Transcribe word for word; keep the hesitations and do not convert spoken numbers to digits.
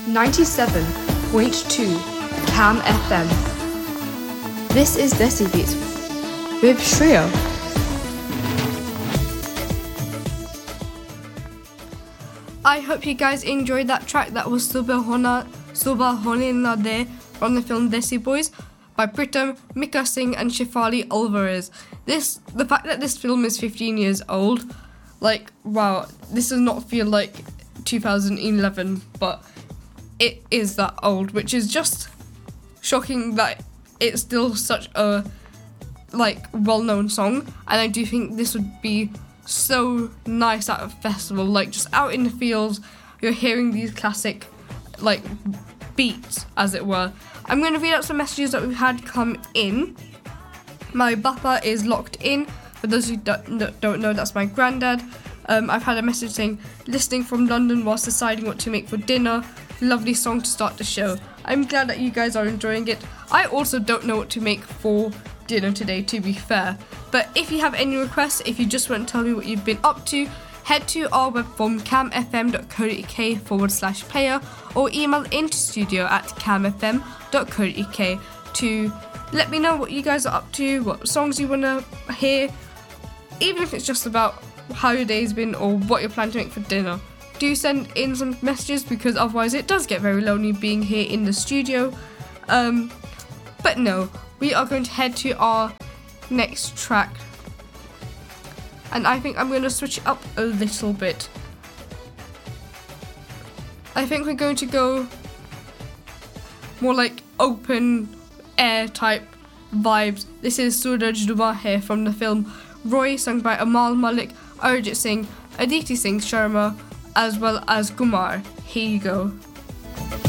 ninety-seven point two Cam F M. This is Desi Beats with Shreya. I hope you guys enjoyed that track. That was Subahona Subahona De from the film Desi Boys by Pritam, Mika Singh and Shefali Alvarez. This, the fact that this film is fifteen years old, like, wow, this does not feel like two thousand eleven, but it is that old, which is just shocking that it's still such a, like, well-known song. And I do think this would be so nice at a festival, like just out in the fields, you're hearing these classic, like, beats, as it were. I'm going to read out some messages that we've had come in. My Bappa is locked in. For those who don't, don't know, that's my granddad. Um, I've had a message saying, listening from London whilst deciding what to make for dinner. Lovely song to start the show. I'm glad that you guys are enjoying it. I also don't know what to make for dinner today, to be fair. But if you have any requests, if you just want to tell me what you've been up to, head to our web form camfm.co.uk forward slash player or email into studio at camfm.co.uk to let me know what you guys are up to, what songs you want to hear, even if it's just about how your day's been or what you're planning to make for dinner. Do send in some messages because otherwise it does get very lonely being here in the studio. Um, but no, we are going to head to our next track. And I think I'm going to switch it up a little bit. I think we're going to go more like open air type vibes. This is Suraj Dua Hai from the film Roy, sung by Amal Malik, Arjit Singh, Aditi Singh Sharma, as well as Kumar. Here you go.